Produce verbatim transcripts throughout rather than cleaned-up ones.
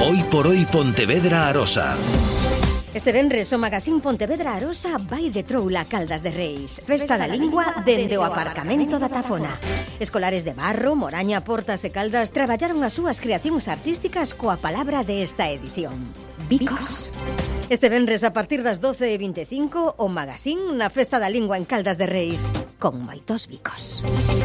Hoy por hoy Pontevedra Arosa. Este venres o Magazín Pontevedra Arosa vai de troula Caldas de Reis. Festa da lingua dende o aparcamento da Tafona. Escolares de Barro, Moraña, Portas e Caldas traballaron as súas creacións artísticas coa palabra desta edición: bicos. Este venres a partir das doce e vinte e cinco o Magazín na Festa da Lingua en Caldas de Reis, con moitos bicos.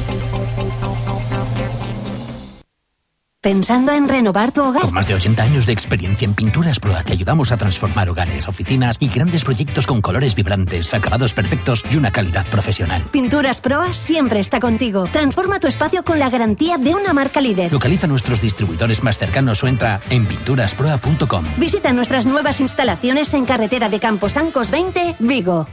¿Pensando en renovar tu hogar? Con más de ochenta años de experiencia en Pinturas Proa te ayudamos a transformar hogares, oficinas y grandes proyectos con colores vibrantes, acabados perfectos y una calidad profesional. Pinturas Proa siempre está contigo. Transforma tu espacio con la garantía de una marca líder. Localiza nuestros distribuidores más cercanos o entra en pinturas proa punto com. Visita nuestras nuevas instalaciones en carretera de Camposancos veinte, Vigo.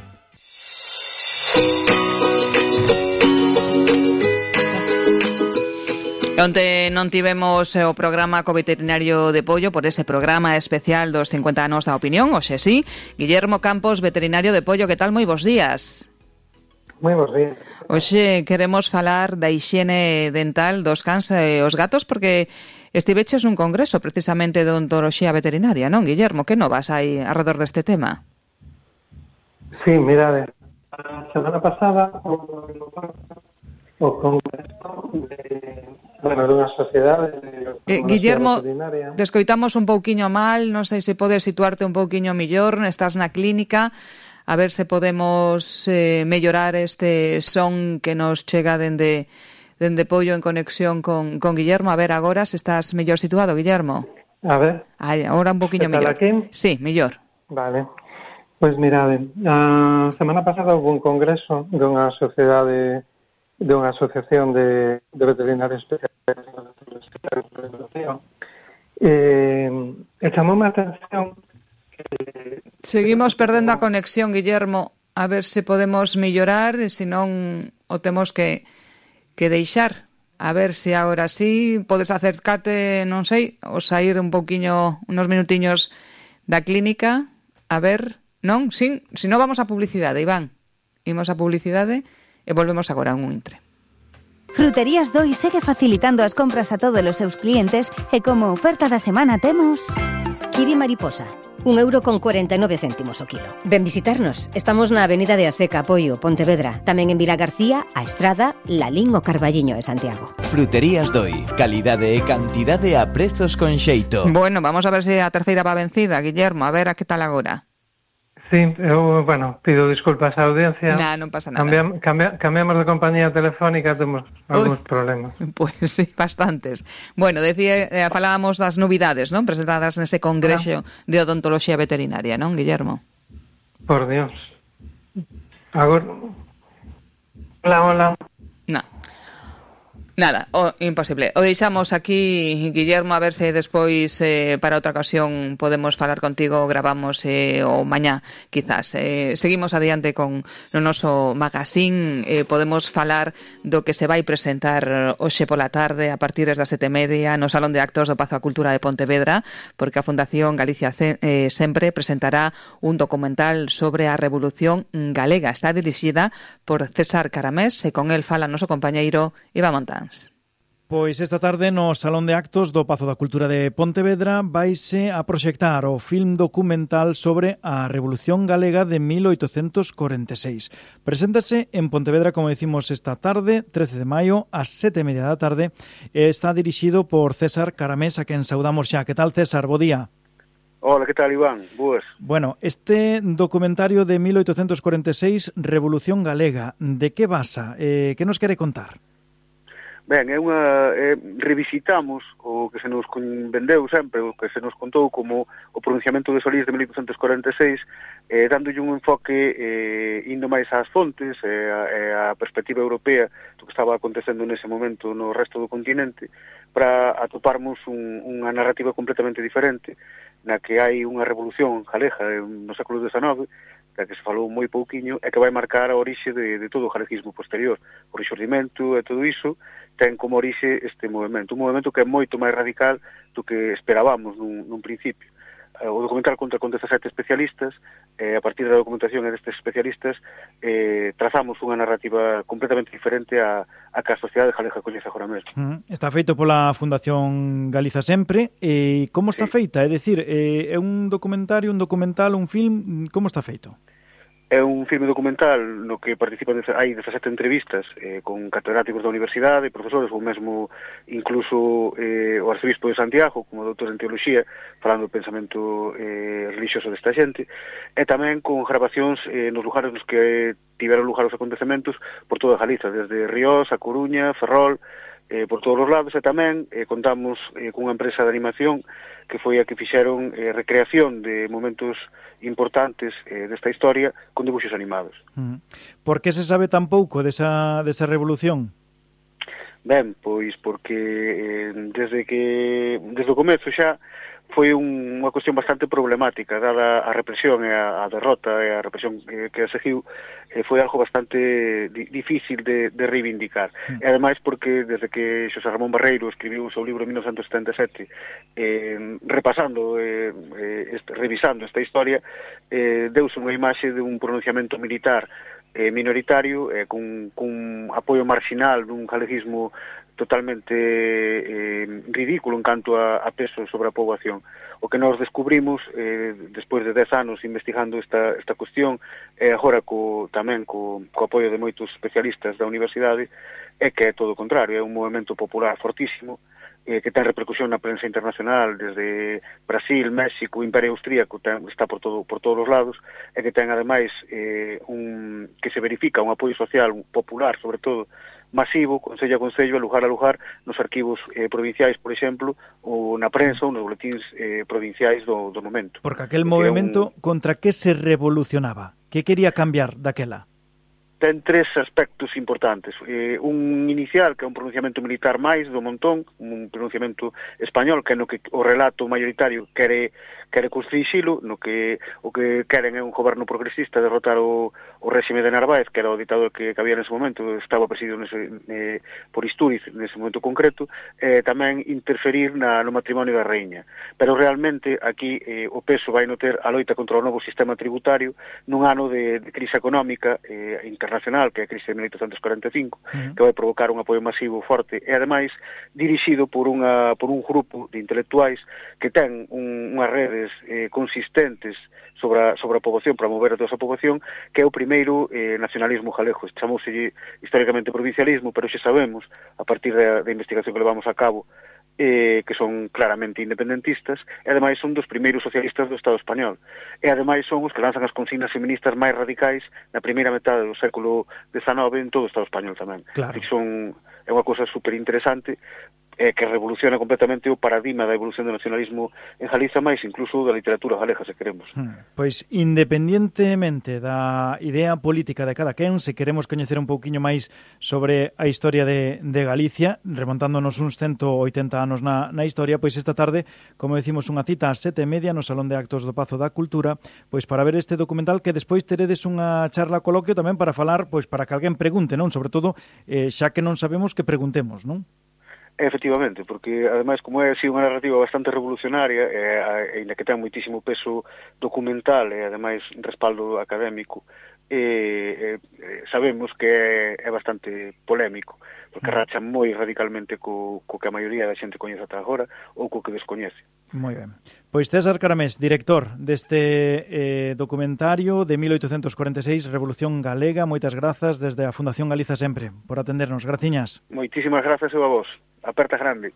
Onte non tivemos o programa co veterinario de Pollo por ese programa especial dos cincuenta anos da opinión, hoxe sí. Guillermo Campos, veterinario de Pollo, que tal? Moi bons días. Moi bons días. Hoxe queremos falar da hixiene dental dos cans e os gatos, porque estiveches un congreso precisamente de odontoloxía veterinaria, non, Guillermo? Que novas hai alrededor deste tema? Sí, mirade, a semana pasada o, o congreso de, bueno, dunha sociedade de eh, Guillermo, veterinaria. descoitamos un pouquiño mal, non sei se podes situarte un pouquiño millor, estás na clínica, a ver se podemos eh, mellorar este son que nos chega dende, dende Pollo en conexión con, con Guillermo. A ver agora se estás mellor situado, Guillermo. A ver. Ai, agora un pouquiño mellor. Aquí? Sí, mellor. Vale. Pois mirade, a semana pasada houve un congreso dunha sociedade de unha asociación de, de veterinarios especiales eh, e chamoume a atención que... Seguimos perdendo a conexión, Guillermo, a ver se podemos mellorar, e se non o temos que, que deixar. A ver se agora sí podes acercarte, non sei, ou sair un pouquiño, unos minutiños da clínica, a ver, non? Sí, se non vamos a publicidade, Iván. Imos a publicidade e volvemos agora a un intre. Fruterías Doi segue facilitando as compras a todos os seus clientes e como oferta da semana temos... Kiwi mariposa, un euro con cuarenta e nove céntimos o kilo. Ven visitarnos, estamos na Avenida de Aseca, Pollo, Pontevedra. Tamén en Vila García, A Estrada, Lalín o Carballiño e Santiago. Fruterías Doi, calidade e cantidade a prezos con xeito. Bueno, vamos a ver se a terceira va vencida, Guillermo, a ver a que tal agora. Sí, eu, bueno, pido disculpas á audiencia. Nah, non pasa nada. Cambiam, cambia, cambiamos de compañía telefónica, temos algúns problemas. Pois pues sí, bastantes. Bueno, decía, eh, falábamos das novidades, non? Presentadas nese congreso ah. de odontoloxía veterinaria, non, Guillermo? Por Dios. Agora... Hola, hola. No. Nada, o, imposible. O deixamos aquí, Guillermo, a ver se despois eh, para outra ocasión podemos falar contigo, gravamos eh, o mañá, quizás. Eh, seguimos adiante con no noso magazín, eh, podemos falar do que se vai presentar hoxe pola tarde a partir das sete e media no Salón de Actos do Pazo da Cultura de Pontevedra, porque a Fundación Galicia eh, Sempre presentará un documental sobre a Revolución Galega. Está dirixida por César Caramés e con el fala noso compañeiro Iván Montán. Pois esta tarde no Salón de Actos do Pazo da Cultura de Pontevedra vaise a proxectar o film documental sobre a Revolución Galega de mil oitocentos corenta e seis. Preséntase en Pontevedra, como decimos, esta tarde, trece de maio, ás sete e media da tarde, e está dirixido por César Caramés, a quen saudamos xa. Que tal, César? Bo día. Hola, que tal, Iván? Boas. Bueno, este documentario de mil oitocentos corenta e seis, Revolución Galega, de que basa? Eh, que nos quere contar? Ben, é unha, eh, revisitamos o que se nos vendeu sempre, o que se nos contou como o pronunciamento de Solís de mil oitocentos corenta e seis, eh, dándolle un enfoque eh, indo máis ás fontes, eh, a, eh, a perspectiva europea do que estaba acontecendo nese momento no resto do continente, para atoparmos un, unha narrativa completamente diferente, na que hai unha revolución galega no século dezenove, da que se falou moi pouquiño, e que vai marcar a orixe de, de todo o galeguismo posterior. O rexurdimento e todo iso ten como orixe este movimento, un movimento que é moito máis radical do que esperábamos nun, nun principio. o documental conta con dezasete especialistas, e a partir da documentación destes especialistas eh, trazamos unha narrativa completamente diferente a, a que a sociedade galega coñece agora mesmo. Mm, está feito pola Fundación Galiza Sempre. E como está sí. feita? É dicir, é un documentario, un documental, un film, como está feito? É un filme documental no que participan, hai dezasete entrevistas eh, con catedráticos da universidade, profesores, ou mesmo incluso eh, o arcebispo de Santiago, como doutor en teoloxía, falando do pensamento eh, religioso desta xente, e tamén con grabacións eh, nos lugares nos que tiveron lugar os acontecementos por toda Galiza, desde Ríos, A Coruña, Ferrol, eh, por todos os lados, e tamén eh, contamos eh, cunha empresa de animación que foi a que fixeron eh, recreación de momentos importantes eh, desta historia con dibuxos animados. Mm. Por que se sabe tan pouco desa, desa revolución? Ben, pois porque eh, desde que desde o comezo xa foi un, unha cuestión bastante problemática, dada a represión e a, a derrota e a represión que, que a seguiu, eh, foi algo bastante di, difícil de, de reivindicar. Mm. E ademais porque desde que Xosé Ramón Barreiro escribiu o seu libro en mil novecentos setenta e sete, eh, repasando, eh, eh, este, revisando esta historia, eh, deuse unha imaxe de un pronunciamento militar eh, minoritario, eh, cun, cun apoio marginal dun galeguismo totalmente eh, ridículo en canto a, a peso sobre a poboación. O que nós descubrimos eh, despois de dez anos investigando esta, esta cuestión e agora co, tamén co, co apoio de moitos especialistas da universidade é que é todo o contrario, é un movimento popular fortísimo eh, que ten repercusión na prensa internacional desde Brasil, México, Imperio Austríaco, ten, está por todo por todos os lados, e que ten ademais eh, un, que se verifica un apoio social un popular, sobre todo masivo, concello a concello, lugar a lugar, nos arquivos eh, provinciais, por exemplo, ou na prensa ou nos boletíns eh, provinciais do, do momento. Porque aquel movimento, un... contra que se revolucionaba? Que quería cambiar daquela? Ten tres aspectos importantes. Eh, un inicial, que é un pronunciamento militar máis do montón, un pronunciamento español, que é no que o relato mayoritario quere, quere constrixilo, no que o que queren é un goberno progresista, derrotar o, o réxime de Narváez, que era o ditador que, que había nese momento, estaba presidido nese, eh, por Istúriz nese momento concreto, e eh, tamén interferir na, no matrimonio da raíña. Pero realmente aquí eh, o peso vai noter a loita contra o novo sistema tributario nun ano de, de crise económica eh, internacional, que é a crise de mil oitocentos cuarenta e cinco, uh-huh. que vai provocar un apoio masivo forte e ademais dirixido por unha por un grupo de intelectuais que ten un, unhas redes eh, consistentes sobre a, sobre a poboación, para mover a toda esa poboación, que é o primeiro eh, nacionalismo galego. Chamouselle históricamente provincialismo, pero xa sabemos, a partir da, da investigación que levamos a cabo, eh, que son claramente independentistas, e ademais son dos primeiros socialistas do Estado español. E ademais son os que lanzan as consignas feministas máis radicais na primeira metade do século dezenove en todo o Estado español tamén. Claro. Que son, é unha cousa super interesante, eh, que revoluciona completamente o paradigma da evolución do nacionalismo en Galiza, máis incluso da literatura galega, se queremos. Hmm. Pois, independientemente da idea política de cada quen, se queremos coñecer un pouquiño máis sobre a historia de, de Galicia, remontándonos uns ciento oitenta anos na, na historia, pois esta tarde, como decimos, unha cita ás sete e media no Salón de Actos do Pazo da Cultura, pois para ver este documental, que despois teredes unha charla coloquio tamén para falar, pois para que alguén pregunte, non? Sobre todo, eh, xa que non sabemos, que preguntemos, non? Efectivamente, porque ademais como é así unha narrativa bastante revolucionaria e, e que ten moitísimo peso documental e ademais respaldo académico, e, e sabemos que é, é bastante polémico, porque racha moi radicalmente co, co que a maioría da xente coñece ata agora ou co que descoñece. Moi ben. Pois César Caramés, director deste eh, documentario de mil oitocentos cuarenta e seis, Revolución Galega, moitas grazas desde a Fundación Galiza Sempre por atendernos. Graciñas. Moitísimas grazas eu a vos. Aperta grande.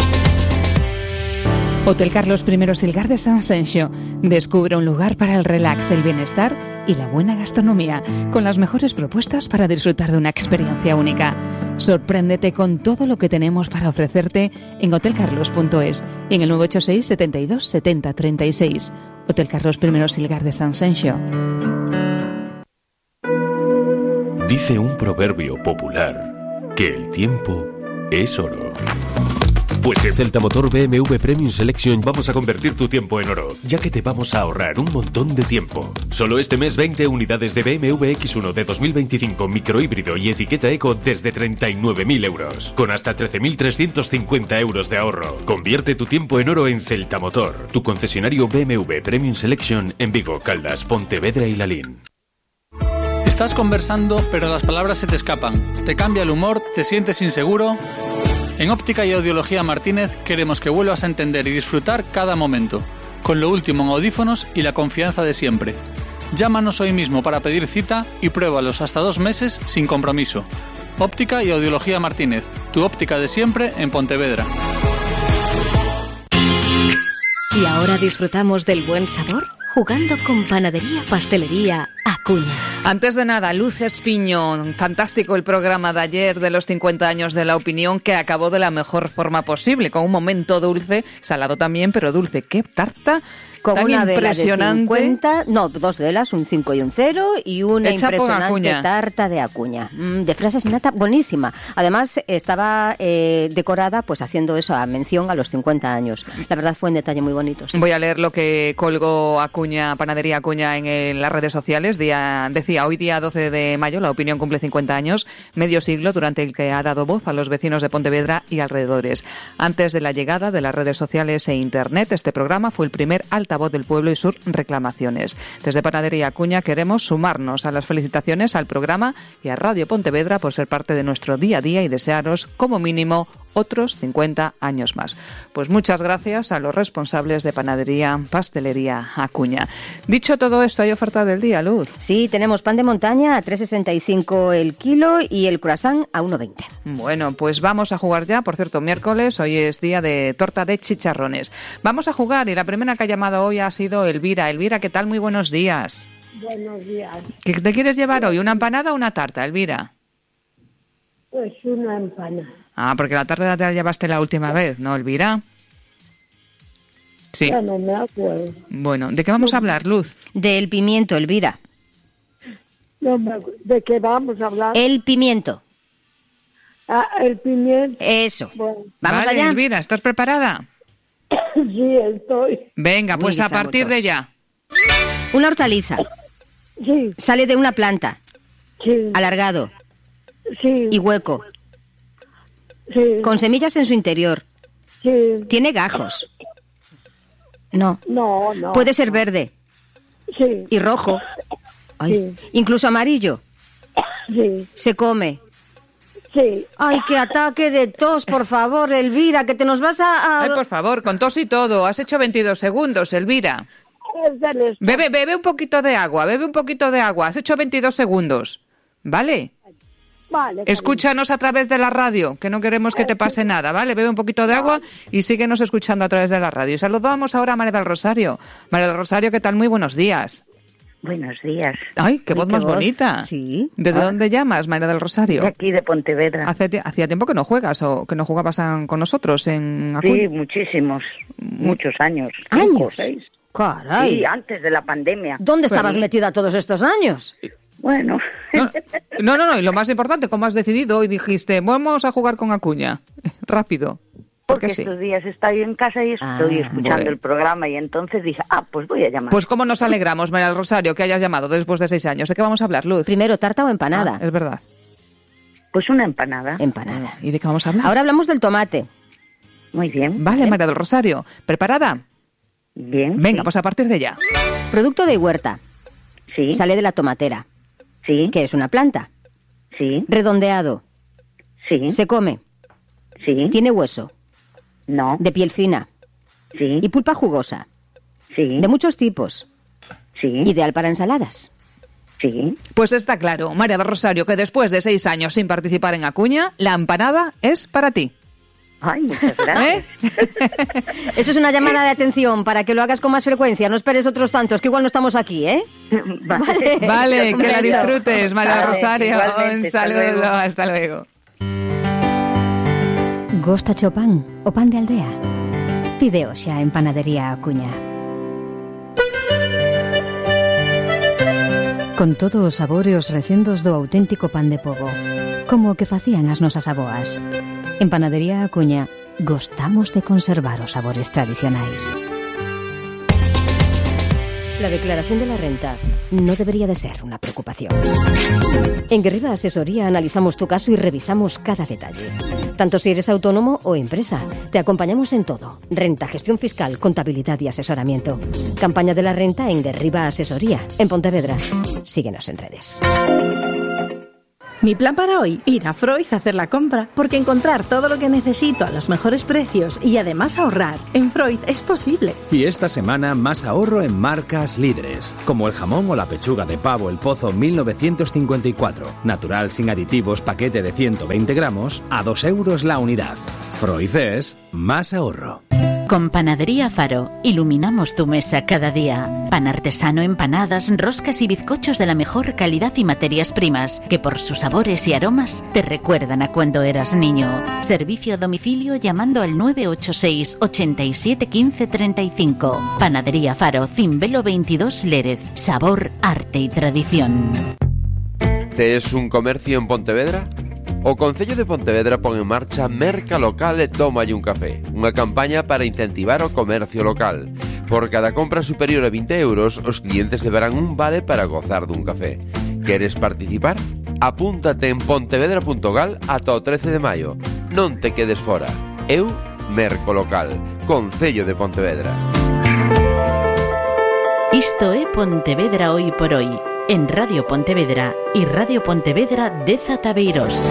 Hotel Carlos I Silgar de San Senxo. Descubre un lugar para el relax, el bienestar y la buena gastronomía, con las mejores propuestas para disfrutar de una experiencia única. Sorpréndete con todo lo que tenemos para ofrecerte en hotel carlos punto es y en el nueve ocho seis, setenta y dos, setenta, treinta y seis. Hotel Carlos I Silgar de San Senxo. Dice un proverbio popular que el tiempo es oro. Pues en Celta Motor B M W Premium Selection vamos a convertir tu tiempo en oro, ya que te vamos a ahorrar un montón de tiempo. Solo este mes veinte unidades de B M W X uno de dos mil veinticinco microhíbrido y etiqueta eco desde treinta y nueve mil euros, con hasta trece mil trescientos cincuenta euros de ahorro. Convierte tu tiempo en oro en Celta Motor, tu concesionario B M W Premium Selection en Vigo, Caldas, Pontevedra y Lalín. Estás conversando, pero las palabras se te escapan. Te cambia el humor, te sientes inseguro. En Óptica y Audiología Martínez queremos que vuelvas a entender y disfrutar cada momento, con lo último en audífonos y la confianza de siempre. Llámanos hoy mismo para pedir cita y pruébalos hasta dos meses sin compromiso. Óptica y Audiología Martínez, tu óptica de siempre en Pontevedra. Y ahora disfrutamos del buen sabor jugando con Panadería Pastelería Acuña. Antes de nada, Luz Espiño, fantástico el programa de ayer de los cincuenta años de La Opinión, que acabó de la mejor forma posible, con un momento dulce, salado también, pero dulce. ¡Qué tarta! Con tan una impresionante. vela de cincuenta, no, dos velas, un cinco y un cero, y una Hecha por impresionante Acuña. tarta de Acuña, mm, de fresas nata, buenísima. Además, estaba eh, decorada, pues haciendo eso, a mención a los cincuenta años. La verdad fue un detalle muy bonito. Sí. Voy a leer lo que colgó Acuña, Panadería Acuña en, el- las redes sociales. Día, decía, hoy día doce de mayo, La Opinión cumple cincuenta años, medio siglo durante el que ha dado voz a los vecinos de Pontevedra y alrededores. Antes de la llegada de las redes sociales e internet, este programa fue el primer altavoz del pueblo y sus reclamaciones. Desde Panadería Acuña queremos sumarnos a las felicitaciones al programa y a Radio Pontevedra por ser parte de nuestro día a día y desearos, como mínimo, otros cincuenta años más. Pues muchas gracias a los responsables de Panadería Pastelería Acuña. Dicho todo esto, ¿hay oferta del día, Luz? Sí, tenemos pan de montaña a tres sesenta y cinco el kilo y el croissant a uno veinte. Bueno, pues vamos a jugar ya. Por cierto, miércoles, hoy es día de torta de chicharrones. Vamos a jugar y la primera que ha llamado hoy ha sido Elvira. Elvira, ¿qué tal? Muy buenos días. Buenos días. ¿Qué te quieres llevar hoy? ¿Una empanada o una tarta, Elvira? Pues una empanada. Ah, porque la tarta te la llevaste la última vez, ¿no, Elvira? Sí. Ya no me acuerdo. Bueno, ¿de qué vamos a hablar, Luz? Del pimiento, Elvira. No me acu- ¿De qué vamos a hablar? El pimiento. Ah, el pimiento. Eso. Bueno. ¿Vamos Vale, allá? Elvira, ¿estás preparada? Sí, estoy. Venga, pues Uy, a partir de sabotos. ya. Una hortaliza. Sí, Sale de una planta. sí, Alargado sí, y hueco. sí, Con semillas en su interior. sí. Tiene gajos. No. No, no. Puede ser verde Sí, y rojo. Ay, incluso amarillo. sí, Se come. sí. Ay, qué ataque de tos, por favor, Elvira, que te nos vas a... a- Ay, por favor, con tos y todo. Has hecho veintidós segundos, Elvira. Es del estómago. Bebe, bebe un poquito de agua, bebe un poquito de agua. Has hecho veintidós segundos. ¿Vale? Vale. Escúchanos a través de la radio, que no queremos que te pase nada, ¿vale? Bebe un poquito de agua y síguenos escuchando a través de la radio. Y saludamos ahora a María del Rosario. María del Rosario, ¿qué tal? Muy buenos días. Buenos días. Ay, qué Uy, voz qué más voz. bonita. Sí. ¿Desde Ah. dónde llamas, María del Rosario? De aquí, de Pontevedra. Hace ti- hacía tiempo que no juegas o que no jugabas a- con nosotros en Acuña. Sí, muchísimos, muchos años. ¿Años? Cinco, seis. Caray. Sí, antes de la pandemia. ¿Dónde estabas Sí. metida todos estos años? Bueno, No, no, no, y lo más importante, ¿cómo has decidido? Y dijiste, vamos a jugar con Acuña. Rápido. porque sí. estos días estoy en casa y estoy Ah, escuchando bueno. el programa y entonces dije, ah, pues voy a llamar. Pues cómo nos alegramos, María del Rosario, que hayas llamado después de seis años. ¿De qué vamos a hablar, Luz? Primero, tarta o empanada. Ah, es verdad. Pues una empanada. Empanada. ¿Y de qué vamos a hablar? Ahora hablamos del tomate. Muy bien. Vale, María del Rosario. ¿Preparada? Bien. Venga, sí. pues a partir de ya. Producto de huerta. Sí. Sale de la tomatera. Sí. Que es una planta. Sí. Redondeado. Sí. Se come. Sí. Tiene hueso. No. De piel fina. Sí. Y pulpa jugosa. Sí. De muchos tipos. Sí. Ideal para ensaladas. Sí. Pues está claro, María del Rosario, que después de seis años sin participar en Acuña, la empanada es para ti. Ay, muchas gracias. ¿Eh? Eso es una llamada de atención para que lo hagas con más frecuencia. No esperes otros tantos, que igual no estamos aquí, ¿eh? Vale. Vale, Un que la beso. disfrutes, María del Vale, Rosario. igualmente, Un hasta saludo, luego. hasta luego. Gosta pan o pan de aldea? Pide xa en Panadería Acuña. Con todos os sabores e os recendos do auténtico pan de pobo, como o que facían as nosas aboas. En Panadería Acuña gostamos de conservar os sabores tradicionais. La declaración de la renta no debería de ser una preocupación. En Guerriba Asesoría analizamos tu caso y revisamos cada detalle. Tanto si eres autónomo o empresa, te acompañamos en todo. Renta, gestión fiscal, contabilidad y asesoramiento. Campaña de la renta en Guerriba Asesoría, en Pontevedra. Síguenos en redes. Mi plan para hoy, ir a Freud a hacer la compra, porque encontrar todo lo que necesito a los mejores precios y además ahorrar en Freud es posible. Y esta semana más ahorro en marcas líderes, como el jamón o la pechuga de pavo El Pozo mil novecientos cincuenta y cuatro, natural sin aditivos, paquete de ciento veinte gramos, a dos euros la unidad. Freud es más ahorro. Con Panadería Faro, iluminamos tu mesa cada día. Pan artesano, empanadas, roscas y bizcochos de la mejor calidad y materias primas, que por sus sabores y aromas te recuerdan a cuando eras niño. Servicio a domicilio llamando al nueve ocho seis, ochenta y siete, quince, treinta y cinco. Panadería Faro, Cimbelo veintidós Lérez. Sabor, arte y tradición. Tes un comercio en Pontevedra? O Concello de Pontevedra pon en marcha Merca Local e Tómalle un Café, unha campaña para incentivar o comercio local. Por cada compra superior a vinte euros, os clientes deberán un vale para gozar dun café. Queres participar? Apúntate en pontevedra punto gal ata o trece de maio. Non te quedes fora. Eu, Merco Local, Concello de Pontevedra. Isto é Pontevedra Hoy por Hoy, en Radio Pontevedra y Radio Pontevedra de Zataveiros.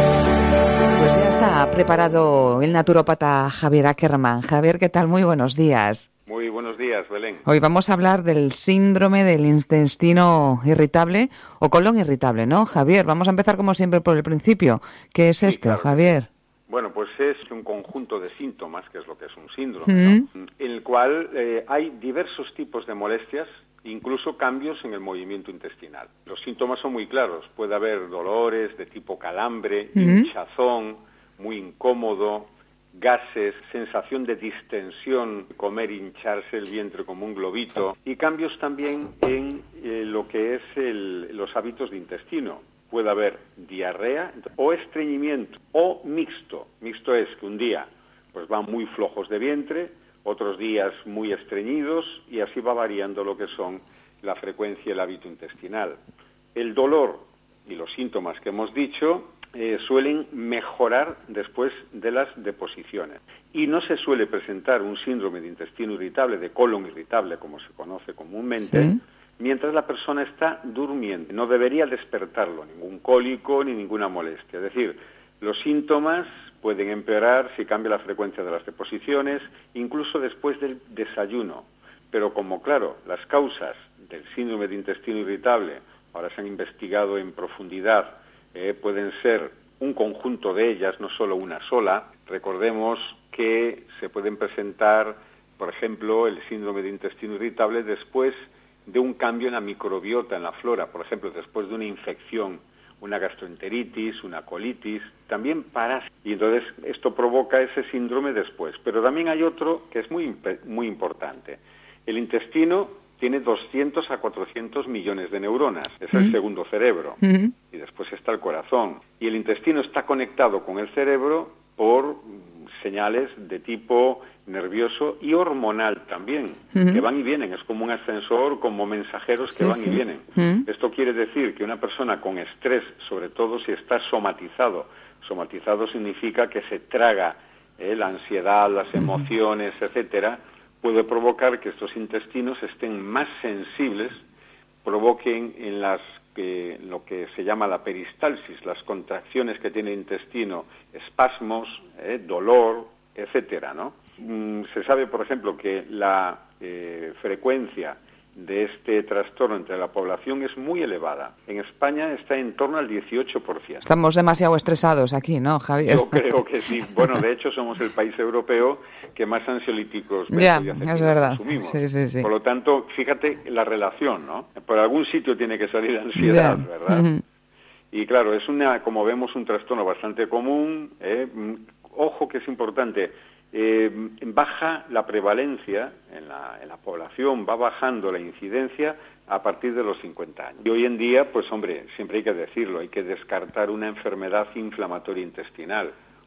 Pues ya está preparado el naturópata Javier Ackerman. Javier, ¿qué tal? Muy buenos días. Muy buenos días, Belén. Hoy vamos a hablar del síndrome del intestino irritable o colon irritable, ¿no, Javier? Vamos a empezar como siempre por el principio. ¿Qué es sí, esto, claro. Javier? Bueno, pues es un conjunto de síntomas, que es lo que es un síndrome, ¿no? ¿Mm? En el cual eh, hay diversos tipos de molestias, incluso cambios en el movimiento intestinal. Los síntomas son muy claros. Puede haber dolores de tipo calambre, uh-huh. hinchazón, muy incómodo, gases, sensación de distensión, comer, hincharse el vientre como un globito, y cambios también en eh, lo que es el, los hábitos de intestino. Puede haber diarrea o estreñimiento, o mixto. Mixto es que un día pues van muy flojos de vientre, otros días muy estreñidos, y así va variando lo que son la frecuencia y el hábito intestinal. El dolor y los síntomas que hemos dicho eh, suelen mejorar después de las deposiciones. Y no se suele presentar un síndrome de intestino irritable, de colon irritable, como se conoce comúnmente, ¿sí? Mientras la persona está durmiendo. No debería despertarlo, ningún cólico ni ninguna molestia. Es decir, los síntomas pueden empeorar si cambia la frecuencia de las deposiciones, incluso después del desayuno. Pero como, claro, las causas del síndrome de intestino irritable ahora se han investigado en profundidad, eh, pueden ser un conjunto de ellas, no solo una sola. Recordemos que se pueden presentar, por ejemplo, el síndrome de intestino irritable después de un cambio en la microbiota, en la flora, por ejemplo, después de una infección, una gastroenteritis, una colitis, también parásitos. Y entonces esto provoca ese síndrome después. Pero también hay otro que es muy, muy importante. El intestino tiene doscientos a cuatrocientos millones de neuronas. Es el uh-huh. segundo cerebro. Uh-huh. Y después está el corazón. Y el intestino está conectado con el cerebro por señales de tipo nervioso y hormonal también, uh-huh. que van y vienen. Es como un ascensor, como mensajeros que sí, van sí. y vienen. Uh-huh. Esto quiere decir que una persona con estrés, sobre todo si está somatizado, somatizado significa que se traga eh, la ansiedad, las emociones, uh-huh. etcétera, puede provocar que estos intestinos estén más sensibles, provoquen en las que lo que se llama la peristalsis, las contracciones que tiene el intestino, espasmos, eh, dolor, etcétera, ¿no? Mm, se sabe, por ejemplo, que la eh, frecuencia de este trastorno entre la población es muy elevada. En España está en torno al dieciocho por ciento. Estamos demasiado estresados aquí, ¿no, Javier? Yo creo que sí. Bueno, de hecho, somos el país europeo que más ansiolíticos ya, es verdad. consumimos. Sí, sí, sí. Por lo tanto, fíjate la relación, ¿no? Por algún sitio tiene que salir la ansiedad, ya. ¿verdad? Uh-huh. Y claro, es una, como vemos, un trastorno bastante común. ¿eh? Ojo que es importante. Eh, baja la prevalencia en la, en la población, va bajando la incidencia a partir de los cincuenta años. Y hoy en día, pues hombre, siempre hay que decirlo, hay que descartar una enfermedad inflamatoria intestinal,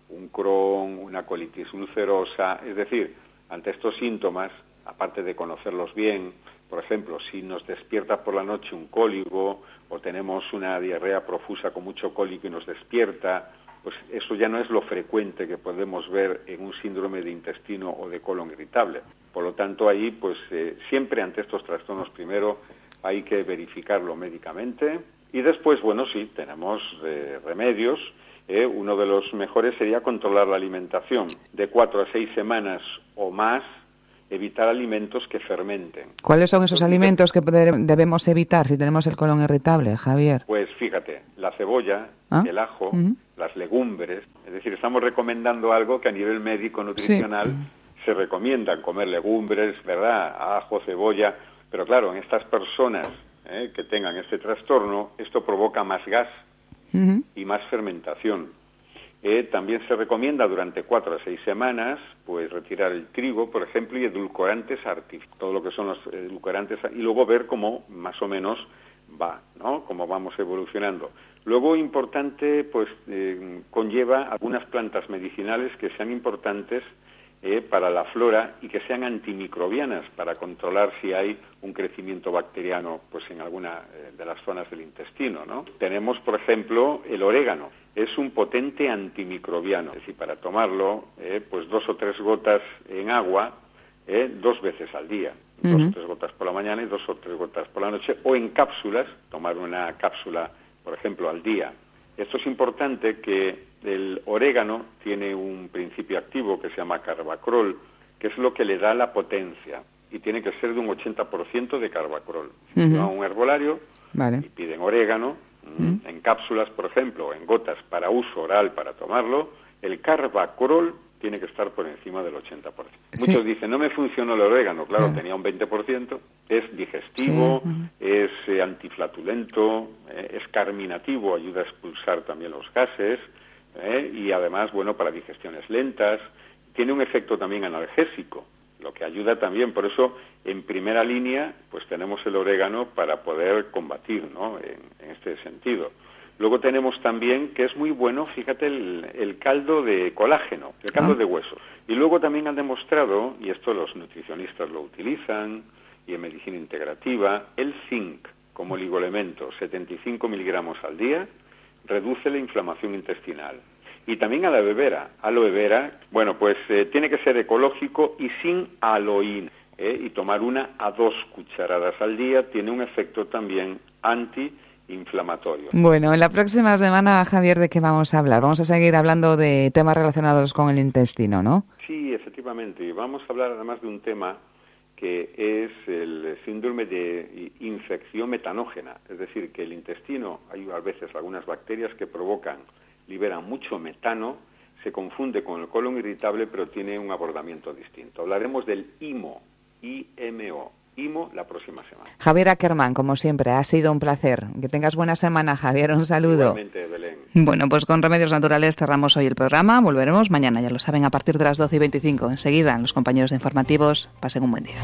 un Crohn, una colitis ulcerosa. Es decir, ante estos síntomas, aparte de conocerlos bien, por ejemplo, si nos despierta por la noche un cólico o tenemos una diarrea profusa con mucho cólico y nos despierta, pues eso ya no es lo frecuente que podemos ver en un síndrome de intestino o de colon irritable. Por lo tanto, ahí, pues eh, siempre ante estos trastornos, primero hay que verificarlo médicamente y después, bueno, sí, tenemos eh, remedios. Eh, uno de los mejores sería controlar la alimentación. De cuatro a seis semanas o más, evitar alimentos que fermenten. ¿Cuáles son esos alimentos que debemos evitar si tenemos el colon irritable, Javier? Pues fíjate, la cebolla, ¿Ah? el ajo, uh-huh. las legumbres. Es decir, estamos recomendando algo que a nivel médico nutricional sí. se recomienda, comer legumbres, ¿verdad? Ajo, cebolla. Pero claro, en estas personas eh, que tengan este trastorno, esto provoca más gas uh-huh. y más fermentación. Eh, también se recomienda durante cuatro a seis semanas pues retirar el trigo, por ejemplo, y edulcorantes artificiales, todo lo que son los edulcorantes, y luego ver cómo más o menos va, ¿no? Cómo vamos evolucionando. Luego, importante, pues eh, conlleva algunas plantas medicinales que sean importantes eh, para la flora y que sean antimicrobianas para controlar si hay un crecimiento bacteriano pues en alguna eh, de las zonas del intestino, ¿no? Tenemos, por ejemplo, el orégano. Es un potente antimicrobiano, es decir, para tomarlo, eh, pues dos o tres gotas en agua, eh, dos veces al día, uh-huh. dos o tres gotas por la mañana y dos o tres gotas por la noche, o en cápsulas, tomar una cápsula, por ejemplo, al día. Esto es importante, que el orégano tiene un principio activo que se llama carbacrol, que es lo que le da la potencia, y tiene que ser de un ochenta por ciento de carbacrol. Si uh-huh. van a un herbolario vale. y piden orégano, ¿Mm? en cápsulas, por ejemplo, en gotas para uso oral para tomarlo, el carbacrol tiene que estar por encima del ochenta por ciento. Sí. Muchos dicen, no me funcionó el orégano. Claro, sí. tenía un veinte por ciento. Es digestivo, sí. es eh, antiflatulento, eh, es carminativo, ayuda a expulsar también los gases, eh, y además, bueno, para digestiones lentas. Tiene un efecto también analgésico, lo que ayuda también. Por eso, en primera línea, pues tenemos el orégano para poder combatir, ¿no?, en, en este sentido. Luego tenemos también, que es muy bueno, fíjate, el, el caldo de colágeno, el caldo ah. de hueso. Y luego también han demostrado, y esto los nutricionistas lo utilizan, y en medicina integrativa, el zinc como oligoelemento, setenta y cinco miligramos al día, reduce la inflamación intestinal. Y también a la aloe vera. Aloe vera, bueno, pues eh, tiene que ser ecológico y sin aloína. ¿eh? Y tomar una a dos cucharadas al día tiene un efecto también antiinflamatorio. Bueno, en la próxima semana, Javier, ¿de qué vamos a hablar? Vamos a seguir hablando de temas relacionados con el intestino, ¿no? Sí, efectivamente. Y vamos a hablar además de un tema que es el síndrome de infección metanógena. Es decir, que el intestino, hay a veces algunas bacterias que provocan liberan mucho metano, se confunde con el colon irritable, pero tiene un abordamiento distinto. Hablaremos del I M O, I M O, I M O la próxima semana. Javier Ackerman, como siempre, ha sido un placer. Que tengas buena semana, Javier, un saludo. Igualmente, Belén. Bueno, pues con Remedios Naturales cerramos hoy el programa. Volveremos mañana, ya lo saben, a partir de las doce y veinticinco. Enseguida, los compañeros de informativos, pasen un buen día.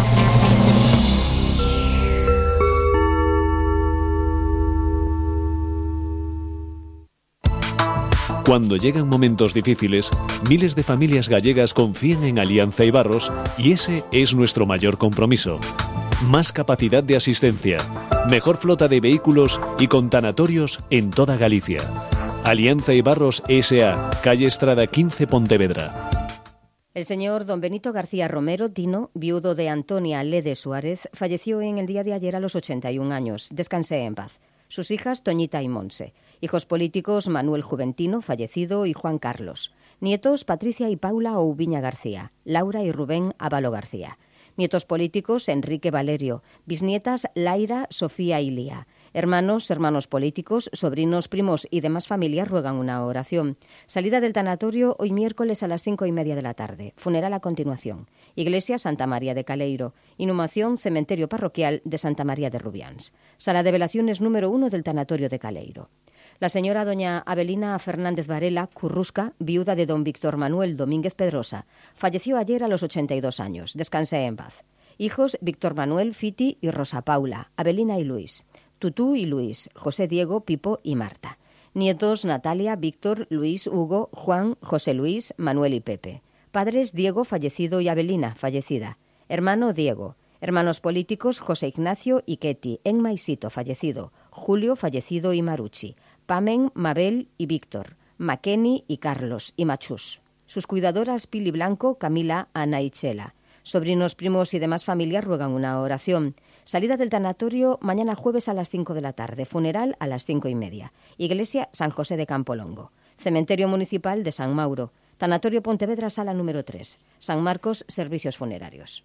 Cuando llegan momentos difíciles, miles de familias gallegas confían en Alianza Ibarros y ese es nuestro mayor compromiso. Más capacidad de asistencia, mejor flota de vehículos y con tanatorios en toda Galicia. Alianza Ibarros S A, calle Estrada quince, Pontevedra. El señor don Benito García Romero Tino, viudo de Antonia Lede Suárez, falleció en el día de ayer a los ochenta y un años. Descanse en paz. Sus hijas Toñita y Monse. Hijos políticos Manuel Juventino, fallecido, y Juan Carlos. Nietos Patricia y Paula Oubiña García. Laura y Rubén Ávalo García. Nietos políticos Enrique Valerio. Bisnietas Laira, Sofía y Lía. Hermanos, hermanos políticos, sobrinos, primos y demás familias ruegan una oración. Salida del tanatorio hoy miércoles a las cinco y media de la tarde. Funeral a continuación. Iglesia Santa María de Caleiro. Inhumación Cementerio Parroquial de Santa María de Rubiáns. Sala de velaciones número uno del tanatorio de Caleiro. La señora doña Abelina Fernández Varela Currusca, viuda de don Víctor Manuel Domínguez Pedrosa, falleció ayer a los ochenta y dos años. Descanse en paz. Hijos Víctor Manuel, Fiti y Rosa Paula, Abelina y Luis. Tutú y Luis, José Diego, Pipo y Marta. Nietos: Natalia, Víctor, Luis, Hugo, Juan, José Luis, Manuel y Pepe. Padres: Diego, fallecido, y Abelina, fallecida. Hermano: Diego. Hermanos políticos: José Ignacio y Ketty. Enma y Sito, fallecido. Julio, fallecido, y Marucci. Pamen, Mabel y Víctor. Maqueni y Carlos y Machús. Sus cuidadoras: Pili Blanco, Camila, Ana y Chela. Sobrinos, primos y demás familias ruegan una oración. Salida del tanatorio mañana jueves a las cinco de la tarde. Funeral a las cinco y media. Iglesia San José de Campolongo. Cementerio Municipal de San Mauro. Tanatorio Pontevedra, sala número tres. San Marcos, servicios funerarios.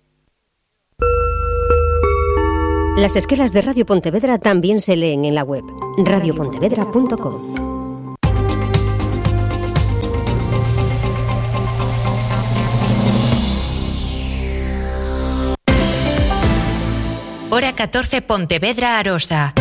Las esquelas de Radio Pontevedra también se leen en la web radio pontevedra punto com. Hora catorce, Pontevedra, Arosa.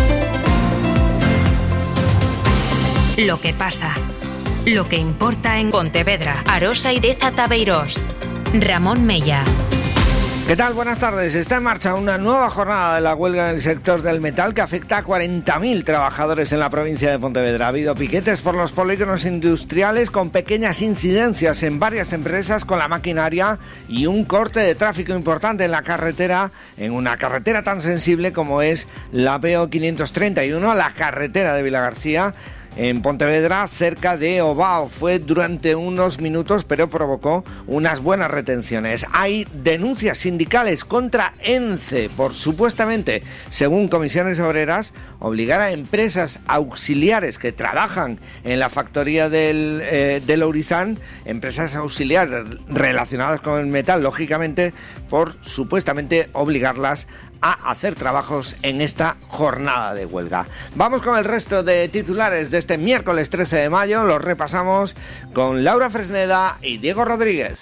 Lo que pasa, lo que importa en Pontevedra, Arosa y Deza Tabeirós. Ramón Mella. ¿Qué tal? Buenas tardes. Está en marcha una nueva jornada de la huelga en el sector del metal que afecta a cuarenta mil trabajadores en la provincia de Pontevedra. Ha habido piquetes por los polígonos industriales con pequeñas incidencias en varias empresas con la maquinaria y un corte de tráfico importante en la carretera, en una carretera tan sensible como es la P O quinientos treinta y uno, la carretera de Vilagarcía, en Pontevedra, cerca de Ovao. Fue durante unos minutos, pero provocó unas buenas retenciones. Hay denuncias sindicales contra ENCE por supuestamente, según comisiones obreras, obligar a empresas auxiliares que trabajan en la factoría del, eh, del Ourizán, empresas auxiliares relacionadas con el metal, lógicamente, por supuestamente obligarlas a hacer trabajos en esta jornada de huelga. Vamos con el resto de titulares de este miércoles trece de mayo. Los repasamos con Laura Fresneda y Diego Rodríguez.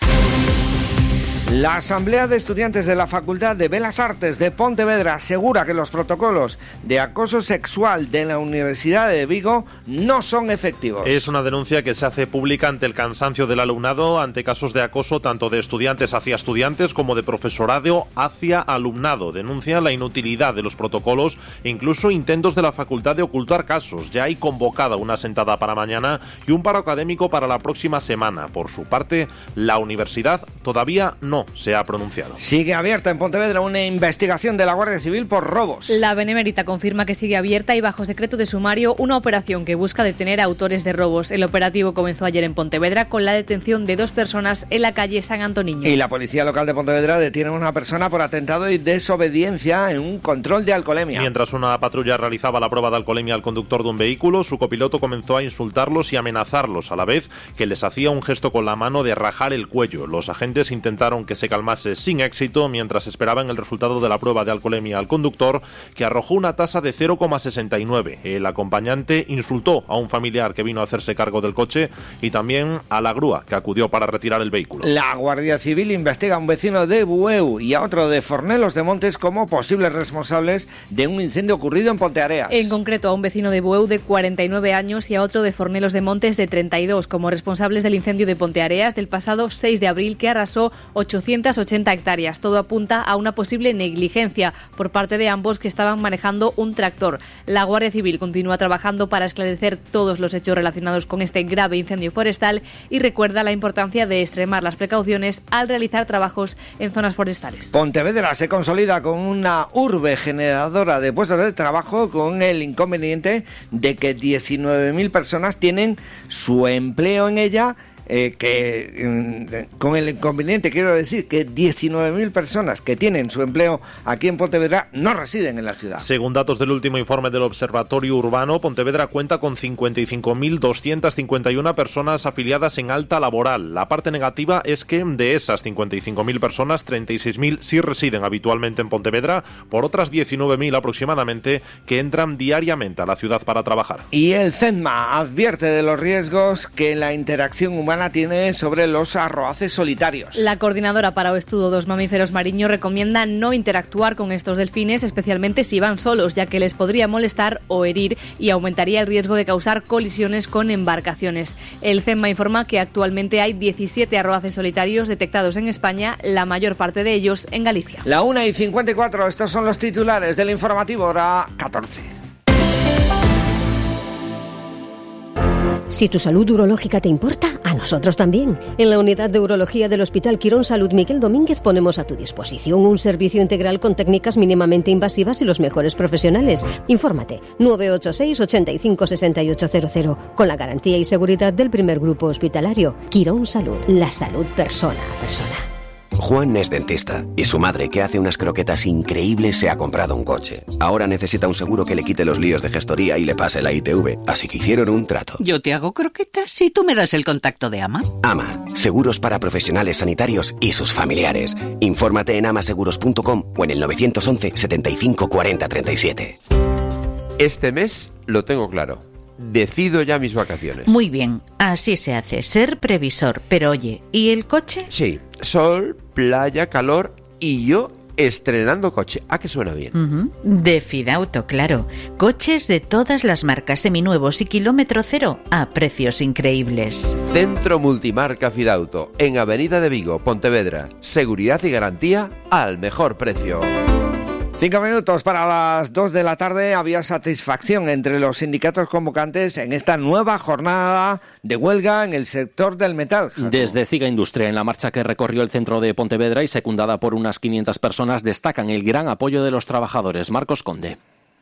La Asamblea de Estudiantes de la Facultad de Belas Artes de Pontevedra asegura que los protocolos de acoso sexual de la Universidad de Vigo no son efectivos. Es una denuncia que se hace pública ante el cansancio del alumnado, ante casos de acoso tanto de estudiantes hacia estudiantes como de profesorado hacia alumnado. Denuncia la inutilidad de los protocolos e incluso intentos de la facultad de ocultar casos. Ya hay convocada una sentada para mañana y un paro académico para la próxima semana. Por su parte, la universidad todavía no se ha pronunciado. Sigue abierta en Pontevedra una investigación de la Guardia Civil por robos. La Benemérita confirma que sigue abierta y bajo secreto de sumario una operación que busca detener a autores de robos. El operativo comenzó ayer en Pontevedra con la detención de dos personas en la calle San Antoniño. Y la Policía Local de Pontevedra detiene a una persona por atentado y desobediencia en un control de alcoholemia. Mientras una patrulla realizaba la prueba de alcoholemia al conductor de un vehículo, su copiloto comenzó a insultarlos y amenazarlos, a la vez que les hacía un gesto con la mano de rajar el cuello. Los agentes intentaron que se calmase sin éxito mientras esperaban el resultado de la prueba de alcoholemia al conductor, que arrojó una tasa de cero coma sesenta y nueve. El acompañante insultó a un familiar que vino a hacerse cargo del coche y también a la grúa que acudió para retirar el vehículo. La Guardia Civil investiga a un vecino de Bueu y a otro de Fornelos de Montes como posibles responsables de un incendio ocurrido en Ponteareas. En concreto a un vecino de Bueu de cuarenta y nueve años y a otro de Fornelos de Montes de treinta y dos como responsables del incendio de Ponteareas del pasado seis de abril que arrasó ochocientas ochenta hectáreas. Todo apunta a una posible negligencia por parte de ambos que estaban manejando un tractor. La Guardia Civil continúa trabajando para esclarecer todos los hechos relacionados con este grave incendio forestal y recuerda la importancia de extremar las precauciones al realizar trabajos en zonas forestales. Pontevedra se consolida con una urbe generadora de puestos de trabajo con el inconveniente de que diecinueve mil personas tienen su empleo en ella. Eh, que eh, con el inconveniente quiero decir que diecinueve mil personas que tienen su empleo aquí en Pontevedra no residen en la ciudad. Según datos del último informe del Observatorio Urbano, Pontevedra cuenta con cincuenta y cinco mil doscientas cincuenta y una personas afiliadas en alta laboral. La parte negativa es que de esas cincuenta y cinco mil personas, treinta y seis mil sí residen habitualmente en Pontevedra, por otras diecinueve mil aproximadamente que entran diariamente a la ciudad para trabajar. Y el CEDMA advierte de los riesgos que la interacción humana tiene sobre los arroaces solitarios. La coordinadora para o estudo dos mamíferos mariños recomienda no interactuar con estos delfines, especialmente si van solos, ya que les podría molestar o herir y aumentaría el riesgo de causar colisiones con embarcaciones. El CEDMA informa que actualmente hay diecisiete arroaces solitarios detectados en España, la mayor parte de ellos en Galicia. La una y cincuenta y cuatro, estos son los titulares del informativo hora catorce. Si tu salud urológica te importa, a nosotros también. En la unidad de urología del Hospital Quirón Salud Miguel Domínguez ponemos a tu disposición un servicio integral con técnicas mínimamente invasivas y los mejores profesionales. Infórmate nueve ocho seis, ochenta y cinco, sesenta y ocho cero cero con la garantía y seguridad del primer grupo hospitalario. Quirón Salud, la salud persona a persona. Juan es dentista y su madre, que hace unas croquetas increíbles, se ha comprado un coche. Ahora necesita un seguro que le quite los líos de gestoría y le pase la I T V, así que hicieron un trato. Yo te hago croquetas y tú me das el contacto de Ama. Ama, seguros para profesionales sanitarios y sus familiares. Infórmate en amaseguros punto com o en el nueve once, setenta y cinco, cuarenta, treinta y siete. Este mes lo tengo claro. Decido ya mis vacaciones. Muy bien, así se hace, ser previsor. Pero oye, ¿y el coche? Sí, sol, playa, calor y yo estrenando coche. ¿A que suena bien? Uh-huh. De Fidauto, claro. Coches de todas las marcas, seminuevos y kilómetro cero a precios increíbles. Centro Multimarca Fidauto, en Avenida de Vigo, Pontevedra. Seguridad y garantía al mejor precio. Cinco minutos para las dos de la tarde. Había satisfacción entre los sindicatos convocantes en esta nueva jornada de huelga en el sector del metal. Desde Ciga Industria, en la marcha que recorrió el centro de Pontevedra y secundada por unas quinientas personas, destacan el gran apoyo de los trabajadores. Marcos Conde.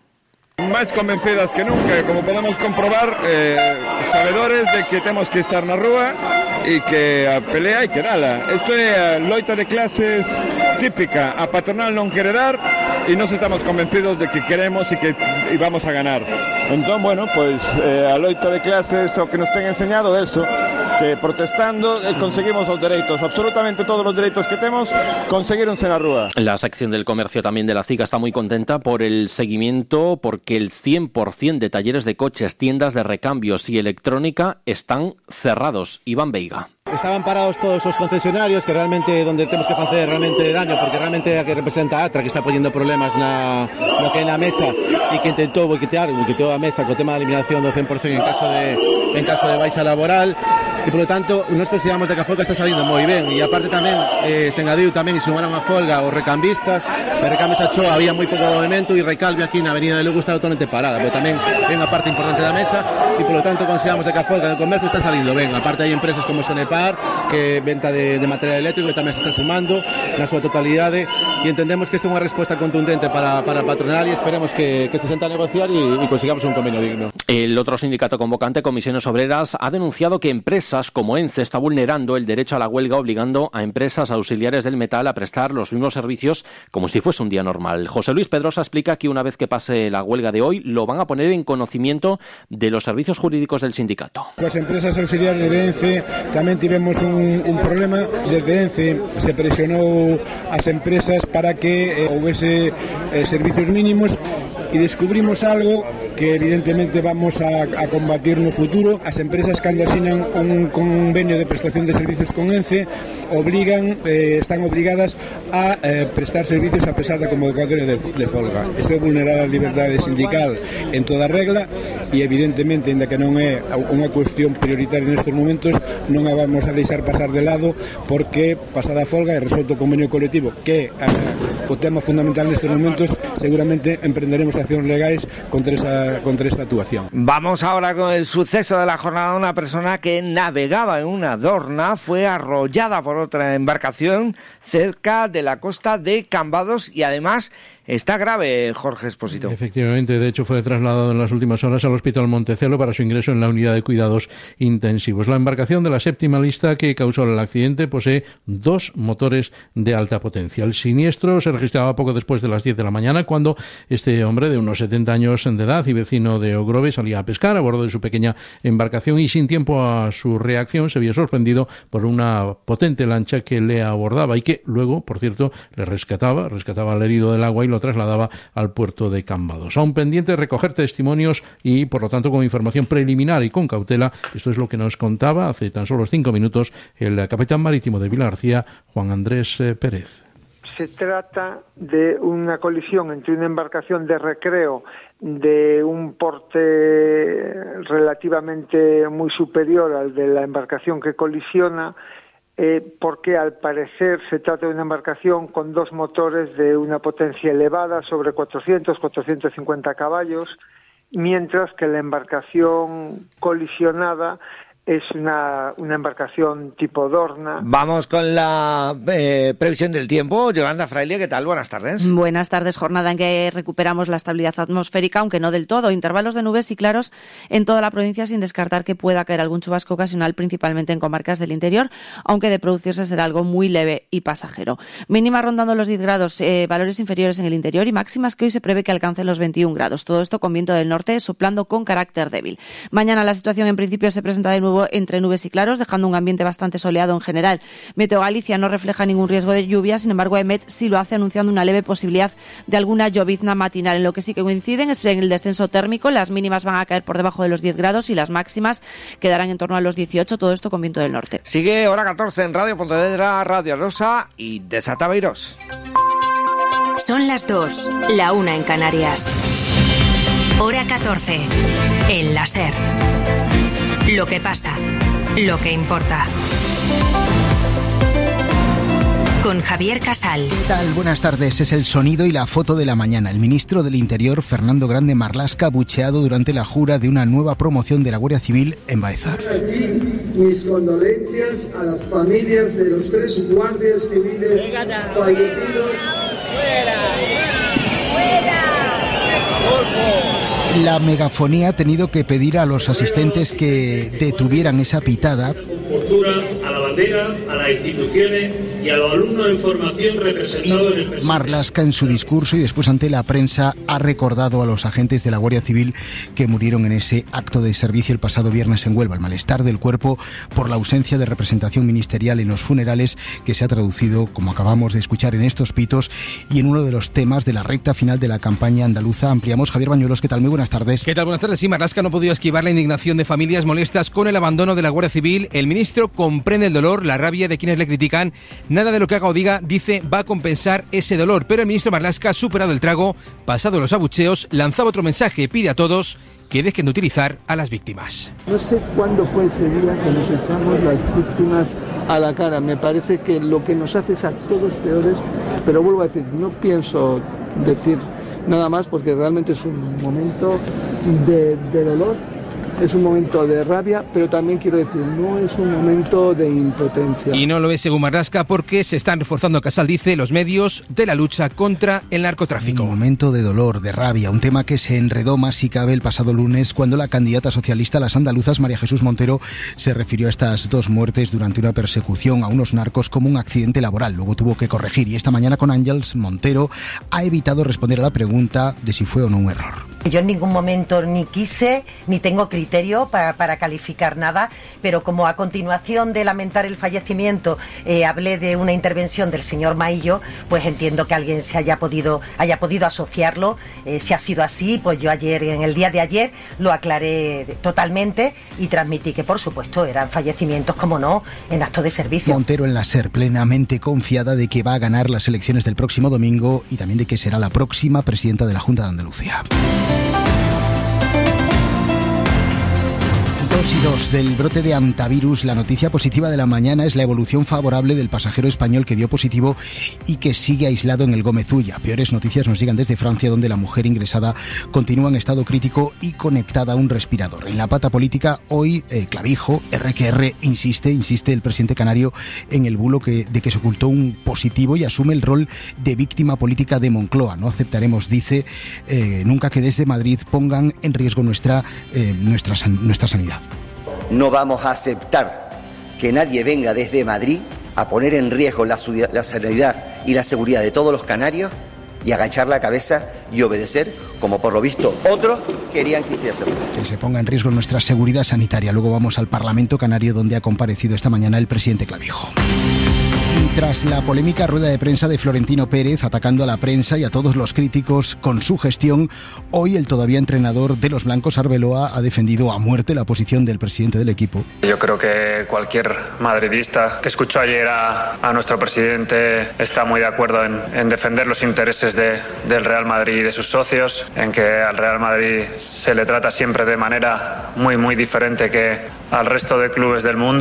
Más convencidas que nunca, como podemos comprobar, eh, sabedores de que tenemos que estar na rúa e que a pelea hai que dala. Isto é a loita de clases típica, a patronal non quere dar e nós estamos convencidos de que queremos e que e vamos a ganar. Entón, bueno, pois eh, a loita de clases o que nos ten enseñado eso, que protestando eh, conseguimos os dereitos, absolutamente todos os dereitos que temos, conseguironse na rúa. La sección del comercio también de la Ciga está muy contenta por el seguimiento, porque el cien por ciento de talleres de coches, tiendas de recambios y electrónica están cerrados. Iván Veiga. Estaban parados todos os concesionarios, que realmente donde temos que facer realmente daño, porque realmente a que representa a Atra, que está poniendo problemas na, no que é na mesa e que intentou boiquetear, boiqueteou a mesa co tema da eliminación do cen por ciento en caso de en caso de baixa laboral, e polo tanto nós consideramos de que a folga está salindo moi ben, e aparte tamén eh, se engadiu tamén e sumaron a folga os recambistas. De recambios a Choa había moi pouco movimento e recambio aquí na Avenida de Lugo está totalmente parada, pero tamén é unha parte importante da mesa e polo tanto consideramos de que a folga del comercio está salindo ben. Aparte hai empresas como Sonepar, que venta de, de material eléctrico, que tamén se está sumando na súa totalidade, e entendemos que isto é unha resposta contundente para, para a patronal e esperemos que, que se senta a negociar e, e consigamos un convenio digno. El otro sindicato convocante, Comisiones Obreras, ha denunciado que empresas como ENCE está vulnerando el derecho a la huelga, obligando a empresas auxiliares del metal a prestar los mismos servicios como si fuese un día normal. José Luis Pedrosa explica que una vez que pase la huelga de hoy, lo van a poner en conocimiento de los servicios jurídicos del sindicato. Las empresas auxiliares de ENCE tamén tivemos un, un problema. Desde ENCE se presionou as empresas para que eh, houvese eh, servicios mínimos e descubrimos algo que evidentemente vamos a, a combatir no futuro. As empresas, cando asinan un convenio de prestación de servicios con ENCE, obligan, eh, están obligadas a eh, prestar servicios a pesar da convocatoria de, de folga. Iso é vulnerar a liberdade sindical en toda regla e evidentemente, ainda que non é unha cuestión prioritaria nestes momentos, non a vamos a deixar pasar de lado, porque pasada a folga e resolto o convenio colectivo, que é o tema fundamental nestes momentos, seguramente emprenderemos accións legais contra esa, contra esta actuación. Vamos ahora con el suceso de la jornada. Una persona que navegaba en una dorna fue arrollada por otra embarcación cerca de la costa de Cambados y además está grave, Jorge Expósito. Efectivamente, de hecho fue trasladado en las últimas horas al Hospital Montecelo para su ingreso en la unidad de cuidados intensivos. La embarcación de la séptima lista que causó el accidente posee dos motores de alta potencia. El siniestro se registraba poco después de las diez de la mañana, cuando este hombre de unos setenta años de edad y vecino de Ogrove salía a pescar a bordo de su pequeña embarcación y sin tiempo a su reacción se vio sorprendido por una potente lancha que le abordaba y que luego, por cierto, le rescataba, rescataba al herido del agua y lo trasladaba al puerto de Cambados. Aún pendiente de recoger testimonios y, por lo tanto, con información preliminar y con cautela, esto es lo que nos contaba hace tan solo cinco minutos el capitán marítimo de Vilagarcía, Juan Andrés Pérez. Se trata de una colisión entre una embarcación de recreo de un porte relativamente muy superior al de la embarcación que colisiona, Eh, porque al parecer se trata de una embarcación con dos motores de una potencia elevada, sobre cuatrocientos, cuatrocientos cincuenta caballos, mientras que la embarcación colisionada es una, una embarcación tipo Dorna. Vamos con la eh, previsión del tiempo. Yolanda Fraile, ¿qué tal? Buenas tardes. Buenas tardes, jornada en que recuperamos la estabilidad atmosférica, aunque no del todo. Intervalos de nubes y claros en toda la provincia, sin descartar que pueda caer algún chubasco ocasional, principalmente en comarcas del interior, aunque de producirse será algo muy leve y pasajero. Mínima rondando los diez grados, eh, valores inferiores en el interior y máximas que hoy se prevé que alcancen los veintiún grados. Todo esto con viento del norte soplando con carácter débil. Mañana la situación en principio se presenta de nuevo entre nubes y claros, dejando un ambiente bastante soleado en general. Meteo Galicia no refleja ningún riesgo de lluvia, sin embargo, EMET sí lo hace, anunciando una leve posibilidad de alguna llovizna matinal. En lo que sí que coinciden es en el descenso térmico. Las mínimas van a caer por debajo de los diez grados y las máximas quedarán en torno a los dieciocho, todo esto con viento del norte. Sigue hora catorce en Radio Pontevedra, Radio Arosa y Desata Beirós. Son las dos, la una en Canarias. Hora catorce, en la SER. Lo que pasa, lo que importa. Con Javier Casal. ¿Qué tal? Buenas tardes. Es el sonido y la foto de la mañana. El ministro del Interior, Fernando Grande Marlaska, bucheado durante la jura de una nueva promoción de la Guardia Civil en Baeza. Aquí mis condolencias a las familias de los tres guardias civiles fallecidos. ¡Fuera! ¡Fuera! La megafonía ha tenido que pedir a los asistentes que detuvieran esa pitada. A la bandera, a las instituciones y a los alumnos en formación representados en el presidente. Marlaska, en su discurso y después ante la prensa, ha recordado a los agentes de la Guardia Civil que murieron en ese acto de servicio el pasado viernes en Huelva. El malestar del cuerpo por la ausencia de representación ministerial en los funerales, que se ha traducido, como acabamos de escuchar, en estos pitos y en uno de los temas de la recta final de la campaña andaluza. Ampliamos. Javier Bañuelos, ¿qué tal? Muy buenas tardes. ¿Qué tal? Buenas tardes. Sí, Marlaska no ha podido esquivar la indignación de familias molestas con el abandono de la Guardia Civil. El ministro comprende el dolor, la rabia de quienes le critican. Nada de lo que haga o diga, dice, va a compensar ese dolor. Pero el ministro Marlaska ha superado el trago, pasado los abucheos, lanzaba otro mensaje, pide a todos que dejen de utilizar a las víctimas. No sé cuándo fue ese día que nos echamos las víctimas a la cara. Me parece que lo que nos hace es a todos peores, pero vuelvo a decir, no pienso decir nada más porque realmente es un momento de, de dolor. Es un momento de rabia, pero también quiero decir, no es un momento de impotencia. Y no lo es según Marlaska porque se están reforzando, Casal dice, los medios de la lucha contra el narcotráfico. Un momento de dolor, de rabia, un tema que se enredó más si cabe el pasado lunes cuando la candidata socialista a las andaluzas, María Jesús Montero, se refirió a estas dos muertes durante una persecución a unos narcos como un accidente laboral. Luego tuvo que corregir y esta mañana con Ángels, Montero ha evitado responder a la pregunta de si fue o no un error. Yo en ningún momento ni quise, ni tengo criterio para, para calificar nada, pero como a continuación de lamentar el fallecimiento eh, hablé de una intervención del señor Maillo, pues entiendo que alguien se haya podido, haya podido asociarlo. Eh, si ha sido así, pues yo ayer, en el día de ayer, lo aclaré totalmente y transmití que, por supuesto, eran fallecimientos, como no, en acto de servicio. Montero en la SER, plenamente confiada de que va a ganar las elecciones del próximo domingo y también de que será la próxima presidenta de la Junta de Andalucía. Dos y dos del brote de hantavirus. La noticia positiva de la mañana es la evolución favorable del pasajero español que dio positivo y que sigue aislado en el Gómez Ulla. Peores noticias nos llegan desde Francia, donde la mujer ingresada continúa en estado crítico y conectada a un respirador. En la pata política, hoy eh, Clavijo, erre que erre, insiste, insiste el presidente canario en el bulo que, de que se ocultó un positivo y asume el rol de víctima política de Moncloa. No aceptaremos, dice, eh, nunca que desde Madrid pongan en riesgo nuestra, eh, nuestra, nuestra sanidad. No vamos a aceptar que nadie venga desde Madrid a poner en riesgo la, la sanidad y la seguridad de todos los canarios y agachar la cabeza y obedecer, como por lo visto otros querían que hiciese. Que se ponga en riesgo nuestra seguridad sanitaria. Luego vamos al Parlamento Canario, donde ha comparecido esta mañana el presidente Clavijo. Y tras la polémica rueda de prensa de Florentino Pérez atacando a la prensa y a todos los críticos con su gestión, hoy el todavía entrenador de los blancos, Arbeloa, ha defendido a muerte la posición del presidente del equipo. Yo creo que cualquier madridista que escuchó ayer a, a nuestro presidente está muy de acuerdo en, en defender los intereses de, del Real Madrid y de sus socios, en que al Real Madrid se le trata siempre de manera muy muy diferente que al resto de clubes del mundo.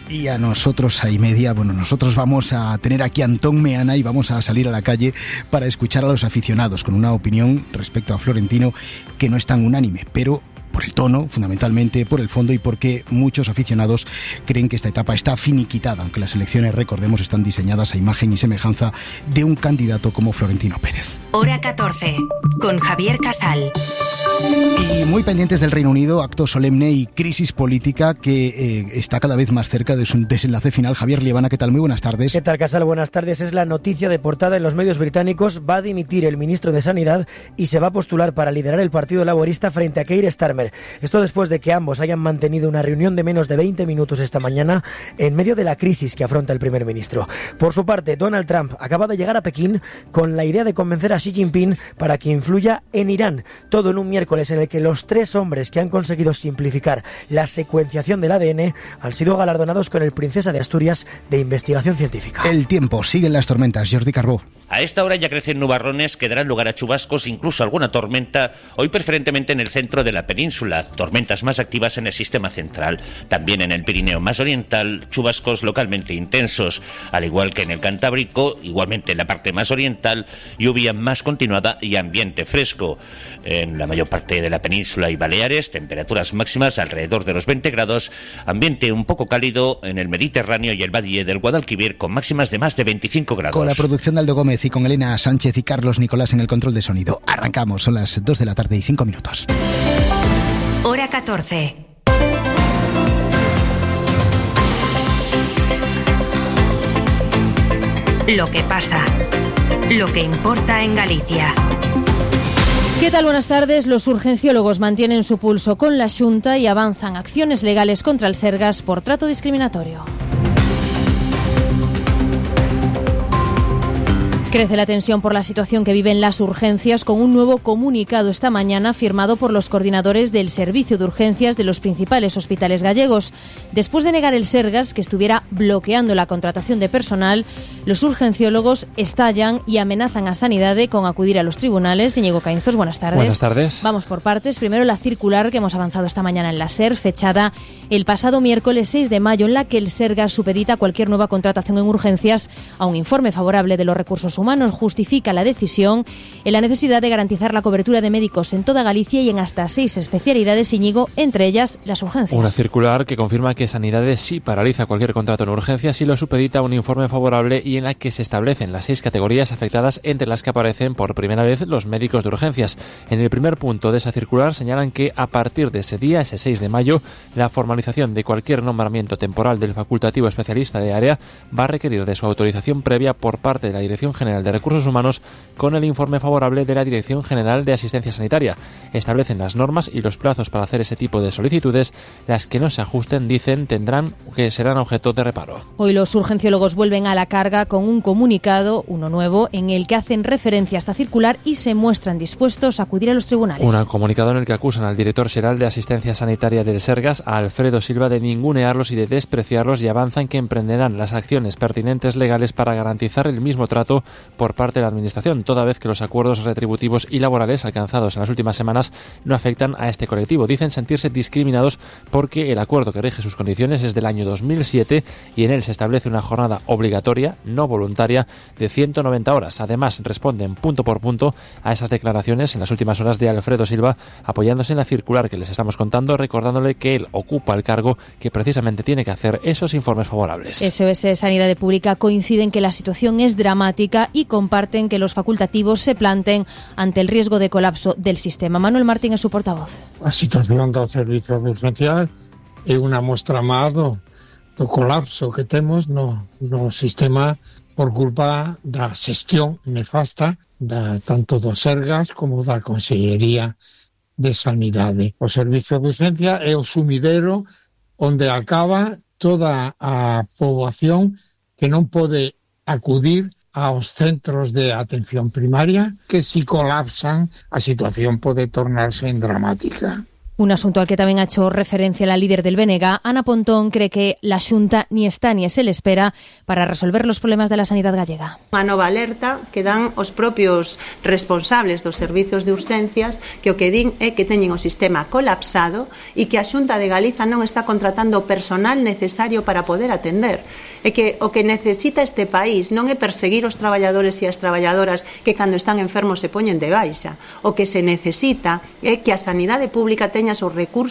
Y a nosotros a y media, bueno, nosotros vamos a tener aquí a Antón Meana y vamos a salir a la calle para escuchar a los aficionados con una opinión respecto a Florentino que no es tan unánime, pero por el tono, fundamentalmente por el fondo y porque muchos aficionados creen que esta etapa está finiquitada, aunque las elecciones, recordemos, están diseñadas a imagen y semejanza de un candidato como Florentino Pérez. Hora catorce, con Javier Casal. Y muy pendientes del Reino Unido, acto solemne y crisis política que eh, está cada vez más cerca de su desenlace final. Javier Liebana, ¿qué tal? Muy buenas tardes. ¿Qué tal, Casal? Buenas tardes. Es la noticia de portada en los medios británicos. Va a dimitir el ministro de Sanidad y se va a postular para liderar el Partido Laborista frente a Keir Starmer. Esto después de que ambos hayan mantenido una reunión de menos de veinte minutos esta mañana en medio de la crisis que afronta el primer ministro. Por su parte, Donald Trump acaba de llegar a Pekín con la idea de convencer a Xi Jinping para que influya en Irán. Todo en un miércoles en el que los tres hombres que han conseguido simplificar la secuenciación del A D N han sido galardonados con el Princesa de Asturias de Investigación Científica. El tiempo, siguen las tormentas. Jordi Carbó. A esta hora ya crecen nubarrones que darán lugar a chubascos, incluso alguna tormenta, hoy preferentemente en el centro de la península, tormentas más activas en el sistema central, también en el Pirineo más oriental, chubascos localmente intensos, al igual que en el Cantábrico, igualmente en la parte más oriental, lluvia más continuada y ambiente fresco. En la mayor parte de la península y Baleares, temperaturas máximas alrededor de los veinte grados, ambiente un poco cálido en el Mediterráneo y el Valle del Guadalquivir con máximas de más de veinticinco grados. Con la producción de Aldo Gómez y con Elena Sánchez y Carlos Nicolás en el control de sonido. Arrancamos, son las dos de la tarde y cinco minutos. Hora catorce. Lo que pasa, lo que importa en Galicia. ¿Qué tal? Buenas tardes. Los urgenciólogos mantienen su pulso con la Xunta y avanzan acciones legales contra el Sergas por trato discriminatorio. Crece la tensión por la situación que viven las urgencias con un nuevo comunicado esta mañana firmado por los coordinadores del servicio de urgencias de los principales hospitales gallegos. Después de negar el Sergas que estuviera bloqueando la contratación de personal, los urgenciólogos estallan y amenazan a Sanidade con acudir a los tribunales. Íñigo Caínzos, buenas tardes. Buenas tardes. Vamos por partes. Primero la circular que hemos avanzado esta mañana en la SER, fechada el pasado miércoles seis de mayo, en la que el Sergas supedita cualquier nueva contratación en urgencias a un informe favorable de los recursos humanos. Justifica la decisión en la necesidad de garantizar la cobertura de médicos en toda Galicia y en hasta seis especialidades, Íñigo, entre ellas las urgencias. Una circular que confirma que Sanidades sí paraliza cualquier contrato en urgencias y lo supedita a un informe favorable y en la que se establecen las seis categorías afectadas, entre las que aparecen por primera vez los médicos de urgencias. En el primer punto de esa circular señalan que a partir de ese día, ese seis de mayo, la formalización de cualquier nombramiento temporal del facultativo especialista de área va a requerir de su autorización previa por parte de la Dirección General de Recursos Humanos con el informe favorable de la Dirección General de Asistencia Sanitaria. Establecen las normas y los plazos para hacer ese tipo de solicitudes. Las que no se ajusten, dicen, tendrán que serán objeto de reparo. Hoy los urgenciólogos vuelven a la carga con un comunicado, uno nuevo, en el que hacen referencia a esta circular y se muestran dispuestos a acudir a los tribunales. Un comunicado en el que acusan al director general de Asistencia Sanitaria del Sergas, a Alfredo Silva, de ningunearlos y de despreciarlos, y avanzan que emprenderán las acciones pertinentes legales para garantizar el mismo trato por parte de la Administración, toda vez que los acuerdos retributivos y laborales alcanzados en las últimas semanas no afectan a este colectivo. Dicen sentirse discriminados porque el acuerdo que rige sus condiciones es del año dos mil siete y en él se establece una jornada obligatoria, no voluntaria, de ciento noventa horas. Además, responden punto por punto a esas declaraciones en las últimas horas de Alfredo Silva, apoyándose en la circular que les estamos contando, recordándole que él ocupa el cargo que precisamente tiene que hacer esos informes favorables. S O S Sanidad Pública coincide en que la situación es dramática y comparten que los facultativos se planten ante el riesgo de colapso del sistema. Manuel Martín es su portavoz. A situación do servicio de urgencias é unha mostra máis do, do colapso que temos no, no sistema por culpa da xestión nefasta da, tanto do Sergas como da Consellería de Sanidade. O servicio de urgencia é o sumidero onde acaba toda a poboación que non pode acudir aos centros de atención primaria, que si colapsan a situación pode tornarse en dramática. Un asunto al que tamén ha hecho referencia la líder del B N G. Ana Pontón cree que la Xunta ni está ni se le espera para resolver los problemas de la sanidad gallega. Unha nova alerta que dan os propios responsables dos servizos de urxencias, que o que din é que teñen o sistema colapsado e que a Xunta de Galiza non está contratando o personal necesario para poder atender. É que o que necesita este país non é perseguir os traballadores e as traballadoras que cando están enfermos se poñen de baixa. O que se necesita é que a sanidade pública teña os recursos